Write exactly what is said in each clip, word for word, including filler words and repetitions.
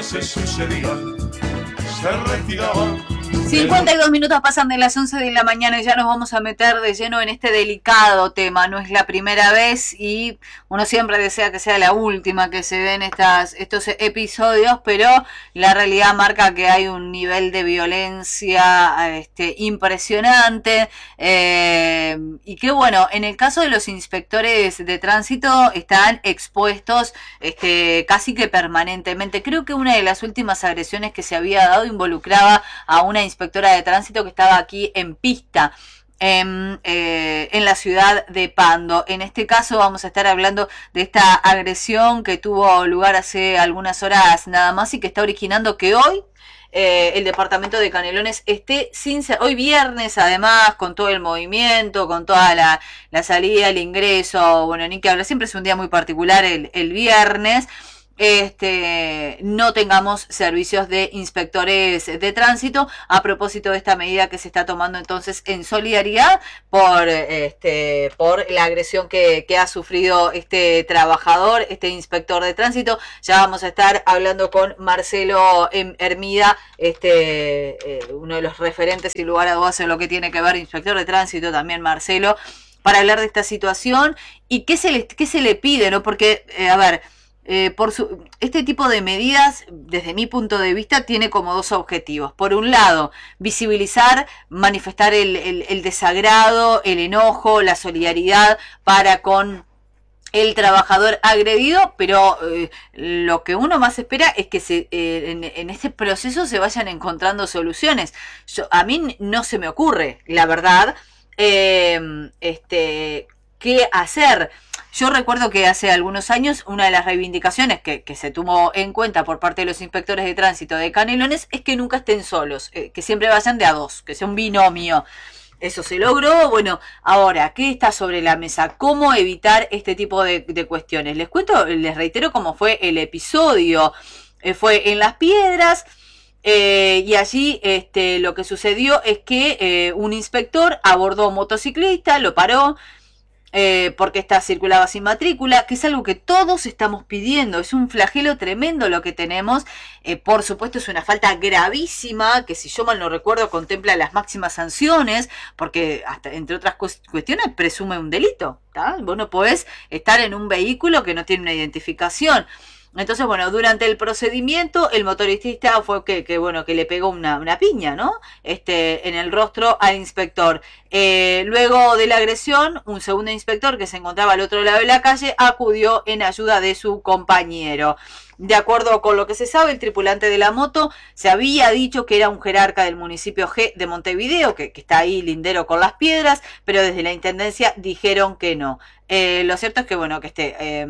veces sucedían, se retiraban. cincuenta y dos minutos pasan de las once de la mañana y ya nos vamos a meter de lleno en este delicado tema. No es la primera vez y uno siempre desea que sea la última que se den estas, estos episodios, pero la realidad marca que hay un nivel de violencia este, impresionante eh, y que bueno, en el caso de los inspectores de tránsito están expuestos este, casi que permanentemente. Creo que una de las últimas agresiones que se había dado involucraba a una inspectora de tránsito que estaba aquí en pista en, eh, en la ciudad de Pando. En este caso vamos a estar hablando de esta agresión que tuvo lugar hace algunas horas nada más y que está originando que hoy eh, el departamento de Canelones esté sin ser, hoy viernes además, con todo el movimiento, con toda la, la salida, el ingreso, bueno, ni que hablar, siempre es un día muy particular el, el viernes. Este, no tengamos servicios de inspectores de tránsito a propósito de esta medida que se está tomando entonces en solidaridad por este por la agresión que, que ha sufrido este trabajador, este inspector de tránsito. Ya vamos a estar hablando con Marcelo Hermida, este eh, uno de los referentes sin lugar a dudas en lo que tiene que ver inspector de tránsito, también Marcelo, para hablar de esta situación y qué se le, qué se le pide, ¿no? Porque, eh, a ver, Eh, por su, este tipo de medidas, desde mi punto de vista, tiene como dos objetivos. Por un lado, visibilizar, manifestar el, el, el desagrado, el enojo, la solidaridad para con el trabajador agredido, pero eh, lo que uno más espera es que se, eh, en, en este proceso se vayan encontrando soluciones. Yo, a mí no se me ocurre, la verdad, eh, este, qué hacer. Yo recuerdo que hace algunos años una de las reivindicaciones que, que se tomó en cuenta por parte de los inspectores de tránsito de Canelones es que nunca estén solos, eh, que siempre vayan de a dos, que sea un binomio. Eso se logró. Bueno, ahora, ¿qué está sobre la mesa? ¿Cómo evitar este tipo de, de cuestiones? Les cuento, les reitero cómo fue el episodio. Eh, fue en Las Piedras. Eh, y allí este, lo que sucedió es que eh, un inspector abordó a un motociclista, lo paró, Eh, porque esta circulaba sin matrícula, que es algo que todos estamos pidiendo. Es un flagelo tremendo lo que tenemos. Eh, por supuesto es una falta gravísima, que si yo mal no recuerdo contempla las máximas sanciones, porque hasta entre otras cuestiones presume un delito, ¿tá? Vos no podés estar en un vehículo que no tiene una identificación. Entonces, bueno, durante el procedimiento, el motorista fue que, que bueno, que le pegó una, una piña, ¿no? Este, en el rostro al inspector. Eh, luego de la agresión, un segundo inspector que se encontraba al otro lado de la calle acudió en ayuda de su compañero. De acuerdo con lo que se sabe, el tripulante de la moto se había dicho que era un jerarca del municipio G de Montevideo, que, que está ahí lindero con Las Piedras, pero desde la intendencia dijeron que no. Eh, lo cierto es que, bueno, que este... Eh,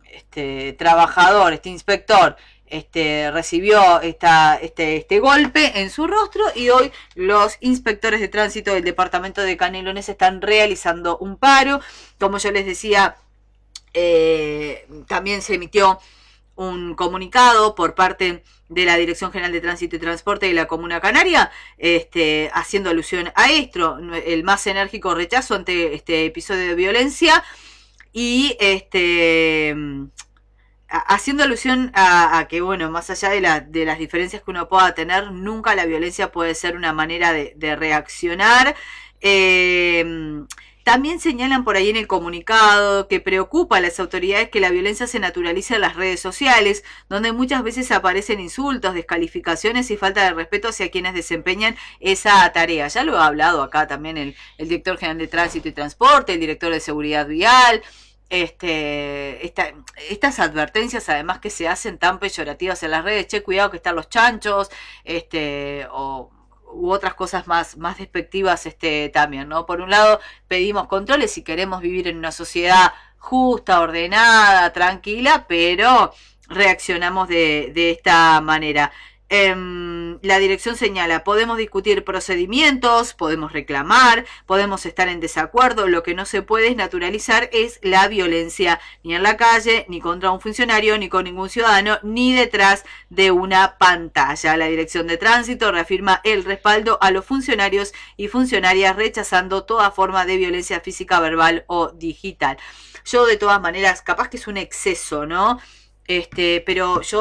este trabajador, este inspector, este recibió esta, este, este golpe en su rostro y hoy los inspectores de tránsito del departamento de Canelones están realizando un paro. Como yo les decía, eh, también se emitió un comunicado por parte de la Dirección General de Tránsito y Transporte de la Comuna Canaria, este, haciendo alusión a esto, el más enérgico rechazo ante este episodio de violencia. Y este haciendo alusión a, a que, bueno, más allá de, la, de las diferencias que uno pueda tener, nunca la violencia puede ser una manera de, de reaccionar. Eh, también señalan por ahí en el comunicado que preocupa a las autoridades que la violencia se naturalice en las redes sociales, donde muchas veces aparecen insultos, descalificaciones y falta de respeto hacia quienes desempeñan esa tarea. Ya lo he hablado acá también el, el director general de Tránsito y Transporte, el director de Seguridad Vial. Este, esta, estas advertencias además que se hacen tan peyorativas en las redes, che, cuidado que están los chanchos, este, o u otras cosas más, más despectivas este, también, ¿no? Por un lado pedimos controles si queremos vivir en una sociedad justa, ordenada, tranquila, pero reaccionamos de, de esta manera. Eh, la dirección señala, podemos discutir procedimientos, podemos reclamar, podemos estar en desacuerdo, lo que no se puede naturalizar es la violencia, ni en la calle, ni contra un funcionario, ni con ningún ciudadano, ni detrás de una pantalla. La Dirección de Tránsito reafirma el respaldo a los funcionarios y funcionarias, rechazando toda forma de violencia física, verbal o digital. Yo de todas maneras, capaz que es un exceso, ¿no? Este, pero yo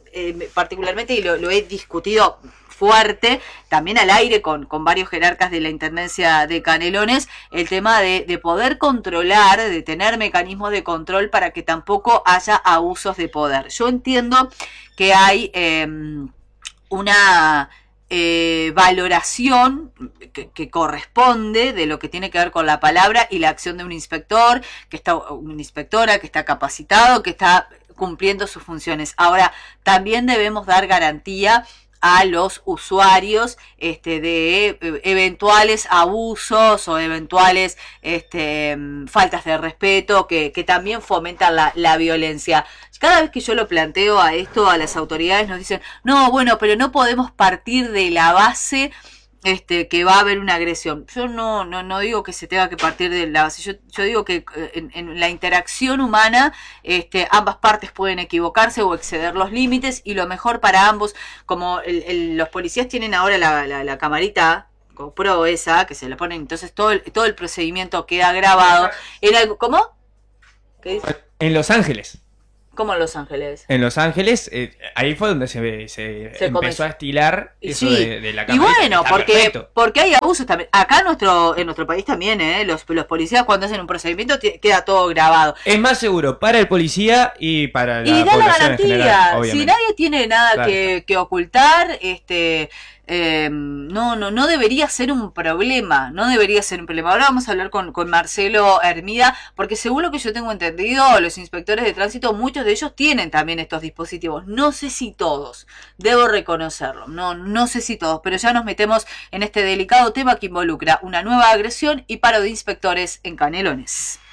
eh, particularmente, y lo, lo he discutido fuerte, también al aire con, con varios jerarcas de la Intendencia de Canelones, el tema de, de poder controlar, de tener mecanismos de control para que tampoco haya abusos de poder. Yo entiendo que hay eh, una eh, valoración que, que corresponde de lo que tiene que ver con la palabra y la acción de un inspector, que está, una inspectora que está capacitado, que está cumpliendo sus funciones. Ahora, también debemos dar garantía a los usuarios este, de eh, eventuales abusos o eventuales este, faltas de respeto que, que también fomentan la, la violencia. Cada vez que yo lo planteo a esto a las autoridades nos dicen, no, bueno, pero no podemos partir de la base este que va a haber una agresión. Yo no no no digo que se tenga que partir de la base. Yo, yo digo que en, en la interacción humana este ambas partes pueden equivocarse o exceder los límites, y lo mejor para ambos, como el, el, los policías tienen ahora la, la, la camarita GoPro esa, que se la ponen, entonces todo el, todo el procedimiento queda grabado en algo. ¿Cómo? ¿Qué dice? En Los Ángeles. ¿Cómo en Los Ángeles? En Los Ángeles, eh, ahí fue donde se, se, se empezó comenzó. a estilar eso sí. de, de la cámara. Y bueno, porque, porque hay abusos también. Acá en nuestro, en nuestro país también, ¿eh? Los, los policías cuando hacen un procedimiento queda todo grabado. Es más seguro para el policía y para la y da población la garantía. en general, obviamente. Si nadie tiene nada claro. que, que ocultar, este... Eh, no, no, no debería ser un problema, no debería ser un problema. Ahora vamos a hablar con, con Marcelo Hermida, porque según lo que yo tengo entendido, los inspectores de tránsito, muchos de ellos tienen también estos dispositivos. No sé si todos, debo reconocerlo, no, no sé si todos, pero ya nos metemos en este delicado tema que involucra una nueva agresión y paro de inspectores en Canelones.